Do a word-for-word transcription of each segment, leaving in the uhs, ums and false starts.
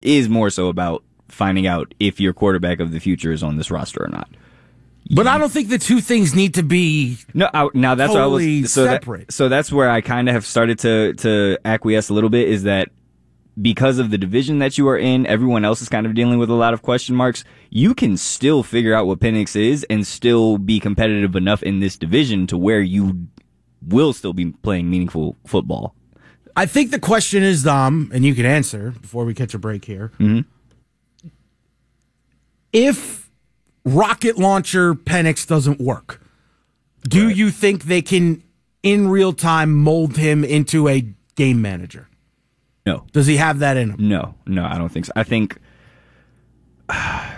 is more so about finding out if your quarterback of the future is on this roster or not. But I don't think the two things need to be no. I, now that's totally what I was so separate. That, so that's where I kind of have started to to acquiesce a little bit. Is that because of the division that you are in, everyone else is kind of dealing with a lot of question marks. You can still figure out what Penix is and still be competitive enough in this division to where you will still be playing meaningful football. I think the question is, Dom, and you can answer before we catch a break here. Mm-hmm. If rocket launcher Penix doesn't work, do right. you think they can, in real time, mold him into a game manager? No. Does he have that in him? No, no, I don't think so. I think, uh,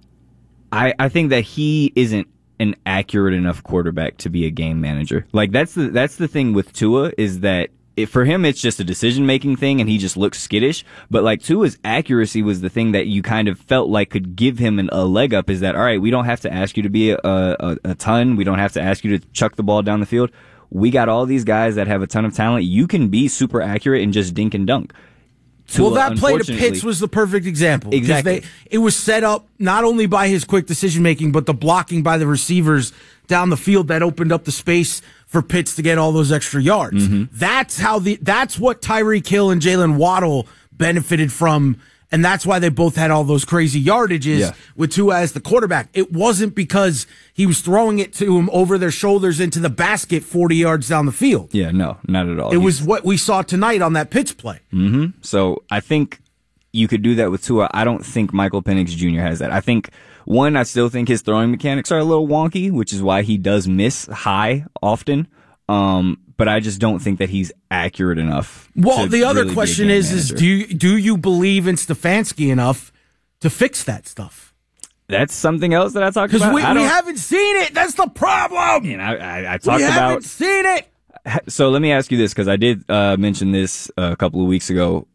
I I think that he isn't an accurate enough quarterback to be a game manager. Like that's the that's the thing with Tua is that it, for him it's just a decision making thing and he just looks skittish. But like Tua's accuracy was the thing that you kind of felt like could give him an, a leg up. Is that all right? We don't have to ask you to be a, a a ton. We don't have to ask you to chuck the ball down the field. We got all these guys that have a ton of talent. You can be super accurate and just dink and dunk. Tua, well, that play to Pitts was the perfect example. Exactly. They, it was set up not only by his quick decision-making, but the blocking by the receivers down the field that opened up the space for Pitts to get all those extra yards. Mm-hmm. That's how the that's what Tyreek Hill and Jalen Waddle benefited from, and that's why they both had all those crazy yardages yeah. with Tua as the quarterback. It wasn't because he was throwing it to him over their shoulders into the basket forty yards down the field. Yeah, no, not at all. It He's, was what we saw tonight on that Pitts play. Mm-hmm. So I think you could do that with Tua. I don't think Michael Penix Junior has that. I think, one, I still think his throwing mechanics are a little wonky, which is why he does miss high often. Um, but I just don't think that he's accurate enough. Well, the other really question is, is do you, do you believe in Stefanski enough to fix that stuff? That's something else that I talked Because about. we, we haven't seen it. That's the problem. And I, I, I talked we about. haven't seen it. So let me ask you this, because I did uh, mention this a couple of weeks ago.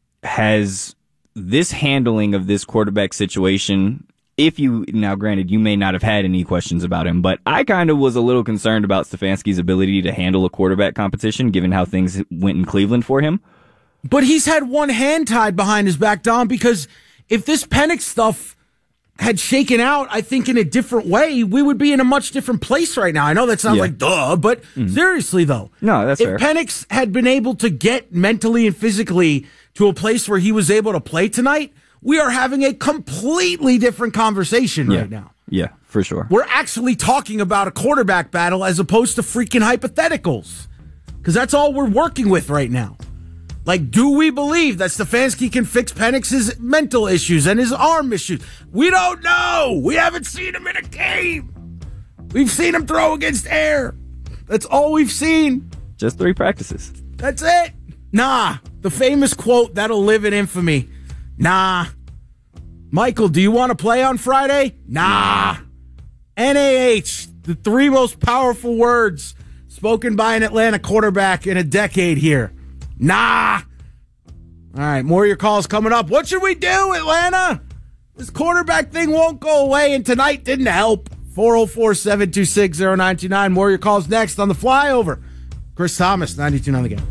Has this handling of this quarterback situation, if you, now granted, you may not have had any questions about him, but I kind of was a little concerned about Stefanski's ability to handle a quarterback competition, given how things went in Cleveland for him. But he's had one hand tied behind his back, Dom, because if this Penix stuff had shaken out, I think, in a different way, we would be in a much different place right now. I know that sounds yeah. like duh, but mm-hmm. seriously, though. No, that's if fair. If Penix had been able to get mentally and physically to a place where he was able to play tonight, we are having a completely different conversation yeah. right now. Yeah, for sure. We're actually talking about a quarterback battle as opposed to freaking hypotheticals, because that's all we're working with right now. Like, do we believe that Stefanski can fix Penix's mental issues and his arm issues? We don't know. We haven't seen him in a game. We've seen him throw against air. That's all we've seen. Just three practices. That's it. Nah. The famous quote that'll live in infamy. Nah. Michael, do you want to play on Friday? Nah. N A H, the three most powerful words spoken by an Atlanta quarterback in a decade here. Nah. All right, more of your calls coming up. What should we do, Atlanta? This quarterback thing won't go away, and tonight didn't help. four oh four, seven two six, oh nine two nine. More of your calls next on the flyover. Chris Thomas, ninety-two point nine The Game.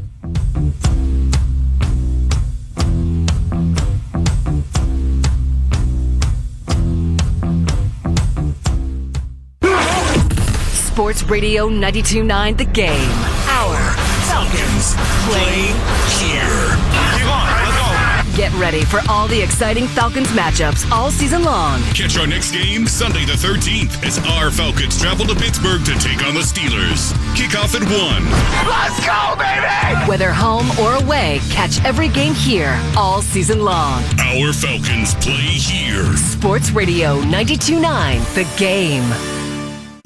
Sports Radio ninety-two point nine The Game. Our Falcons play here. Keep on, let's go. Get ready for all the exciting Falcons matchups all season long. Catch our next game Sunday the thirteenth as our Falcons travel to Pittsburgh to take on the Steelers. Kickoff at one. Let's go, baby! Whether home or away, catch every game here all season long. Our Falcons play here. Sports Radio ninety-two point nine The Game.